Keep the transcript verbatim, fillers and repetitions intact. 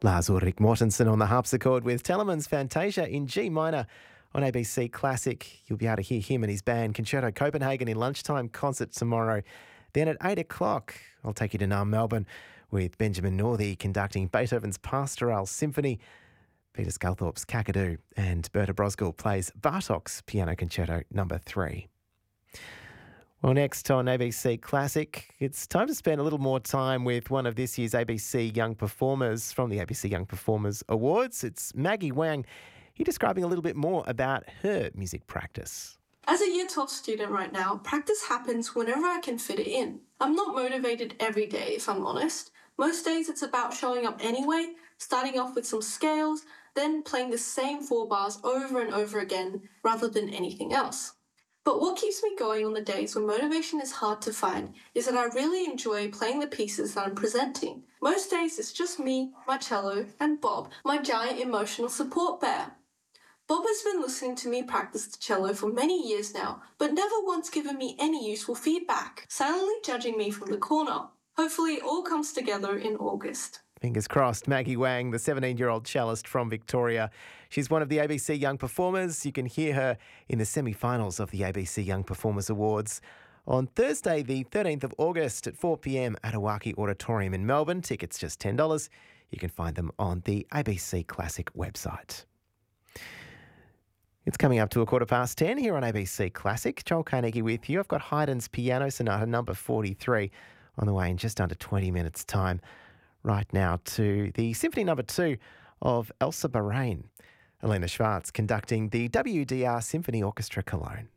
Lars Ulrich Mortensen on the harpsichord with Telemann's Fantasia in G minor on A B C Classic. You'll be able to hear him and his band Concerto Copenhagen in lunchtime concert tomorrow. Then at eight o'clock, I'll take you to Naarm, Melbourne, with Benjamin Northey conducting Beethoven's Pastoral Symphony, Peter Sculthorpe's Kakadu, and Berta Brosgil plays Bartók's Piano Concerto number three. Well, next on A B C Classic, it's time to spend a little more time with one of this year's A B C Young Performers from the A B C Young Performers Awards. It's Maggie Wang. He's describing a little bit more about her music practice. As a Year twelve student right now, practice happens whenever I can fit it in. I'm not motivated every day, if I'm honest. Most days it's about showing up anyway, starting off with some scales, then playing the same four bars over and over again, rather than anything else. But what keeps me going on the days when motivation is hard to find is that I really enjoy playing the pieces that I'm presenting. Most days it's just me, my cello, and Bob, my giant emotional support bear. Bob has been listening to me practice the cello for many years now, but never once given me any useful feedback, silently judging me from the corner. Hopefully it all comes together in August. Fingers crossed. Maggie Wang, the seventeen-year-old cellist from Victoria. She's one of the A B C Young Performers. You can hear her in the semi-finals of the A B C Young Performers Awards on Thursday, the thirteenth of August at four p.m. at Awaki Auditorium in Melbourne. Tickets just ten dollars. You can find them on the A B C Classic website. It's coming up to a quarter past ten here on A B C Classic. Joel Carnegie with you. I've got Haydn's Piano Sonata number forty-three on the way in just under twenty minutes' time. Right now to the Symphony number two of Elsa Bahrain. Elena Schwartz conducting the W D R Symphony Orchestra Cologne.